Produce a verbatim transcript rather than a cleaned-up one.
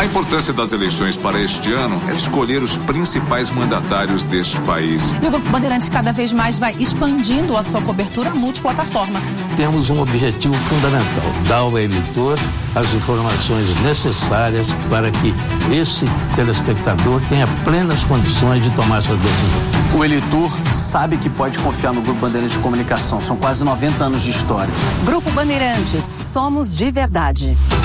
A importância das eleições para este ano é escolher os principais mandatários deste país. E o Grupo Bandeirantes cada vez mais vai expandindo a sua cobertura multiplataforma. Temos um objetivo fundamental: dar ao eleitor as informações necessárias para que esse telespectador tenha plenas condições de tomar sua decisão. O eleitor sabe que pode confiar no Grupo Bandeirantes de Comunicação. São quase noventa anos de história. Grupo Bandeirantes, somos de verdade.